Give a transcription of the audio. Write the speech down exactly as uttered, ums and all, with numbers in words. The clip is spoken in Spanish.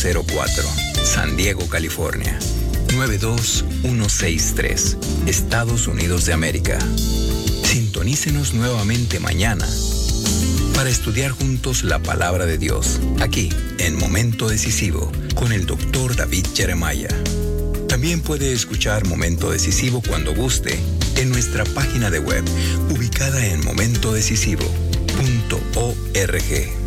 cero cuatro, San Diego, California. nueve dos uno seis tres, Estados Unidos de América. Sintonícenos nuevamente mañana para estudiar juntos la palabra de Dios, aquí en Momento Decisivo, con el doctor David Jeremiah. También puede escuchar Momento Decisivo cuando guste en nuestra página de web, ubicada en momento decisivo punto org.